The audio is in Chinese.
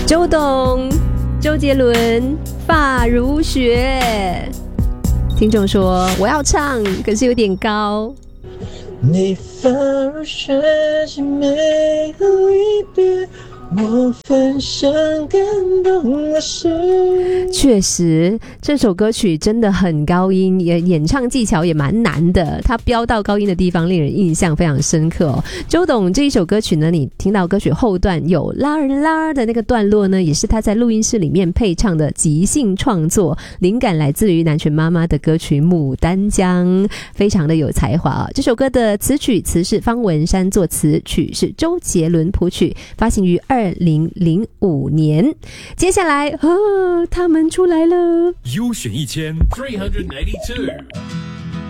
周董、周杰伦，发如雪。听众说我要唱，可是有点高。 你发如雪是美好一别，我分享感动的事。 确实这首歌曲真的很高音，也演唱技巧也蛮难的，它飙到高音的地方令人印象非常深刻哦。周董这一首歌曲呢，你听到歌曲后段有拉拉的那个段落呢，也是他在录音室里面配唱的即兴创作，灵感来自于南拳妈妈的歌曲《牡丹江》，非常的有才华哦。这首歌的词是方文山作词，曲是周杰伦谱曲，发行于2005年。接下来他们出来了， 优选1392